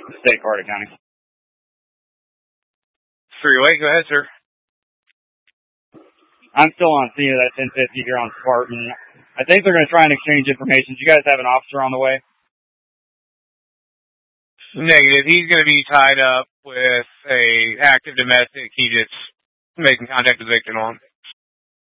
State Carter County. 308, go ahead, sir. I'm still on scene of that 1050 here on Spartan. I think they're going to try and exchange information. Do you guys have an officer on the way? Negative. He's going to be tied up with a active domestic. He just making contact with the victim on.